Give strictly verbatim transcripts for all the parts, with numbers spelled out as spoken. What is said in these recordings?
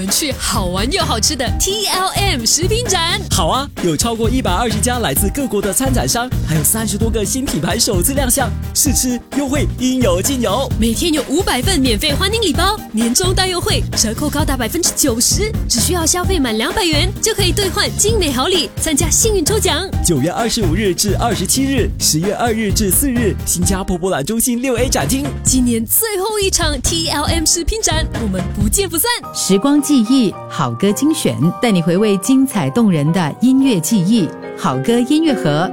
们去好玩又好吃的 T L M 食品展。 好啊，有超过一百二十家来自各国的参展商，还有三十多个新品牌首次亮相，试吃优惠应有尽有。 每天有五百份免费欢迎礼包，年终大优惠，折扣高达百分之九十，只需要消费满两百元就可以兑换精美好礼，参加幸运抽奖。 九月二十五日至二十七日，十月二日至四日，新加坡博览中心六 A 展厅。 今年最后一场 T L M 食品展，我们不见不散。 时光记忆好歌精选，带你回味精彩动人的音乐记忆。好歌音乐盒。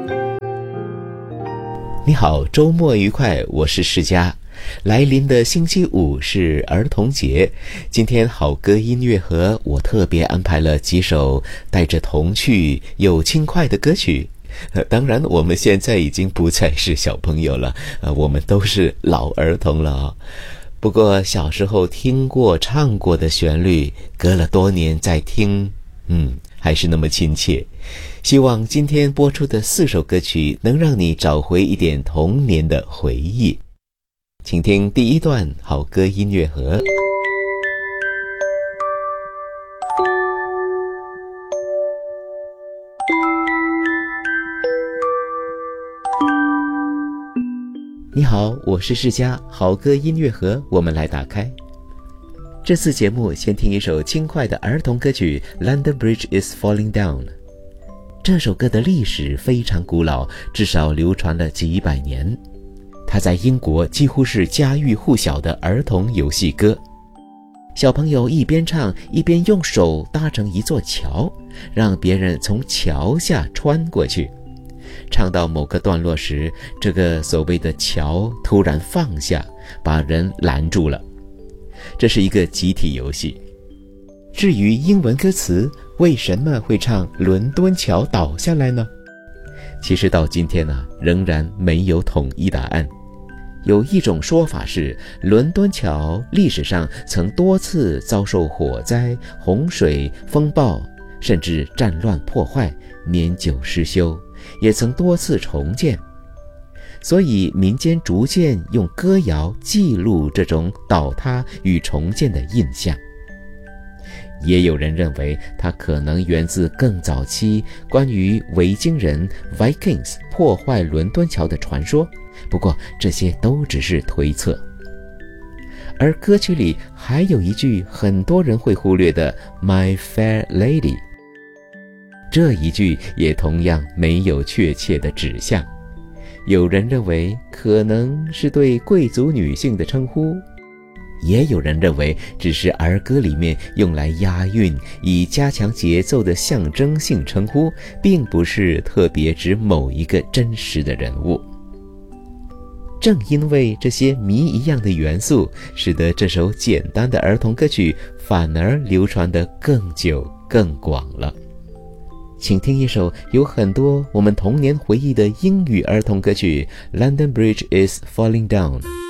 你好，周末愉快，我是世佳。来临的星期五是儿童节，今天好歌音乐盒我特别安排了几首带着童趣又轻快的歌曲。呃、当然我们现在已经不再是小朋友了，呃、我们都是老儿童了哦。不过小时候听过唱过的旋律，隔了多年再听，嗯，还是那么亲切。希望今天播出的四首歌曲能让你找回一点童年的回忆。请听第一段好歌音乐盒。你好，我是世佳，好歌音乐盒我们来打开。这次节目先听一首轻快的儿童歌曲 London Bridge is Falling Down。 这首歌的历史非常古老，至少流传了几百年。它在英国几乎是家喻户晓的儿童游戏歌。小朋友一边唱一边用手搭成一座桥，让别人从桥下穿过去。唱到某个段落时，这个所谓的桥突然放下，把人拦住了。这是一个集体游戏。至于英文歌词为什么会唱伦敦桥倒下来呢？其实到今天啊，仍然没有统一答案。有一种说法是，伦敦桥历史上曾多次遭受火灾、洪水、风暴，甚至战乱破坏，年久失修，也曾多次重建。所以民间逐渐用歌谣记录这种倒塌与重建的印象。也有人认为它可能源自更早期关于维京人 Vikings 破坏伦敦桥的传说，不过这些都只是推测。而歌曲里还有一句很多人会忽略的 My Fair Lady， 这一句也同样没有确切的指向。有人认为可能是对贵族女性的称呼，也有人认为只是儿歌里面用来押韵以加强节奏的象征性称呼，并不是特别指某一个真实的人物。正因为这些谜一样的元素，使得这首简单的儿童歌曲反而流传得更久更广了。请听一首有很多我们童年回忆的英语儿童歌曲 London Bridge is Falling Down。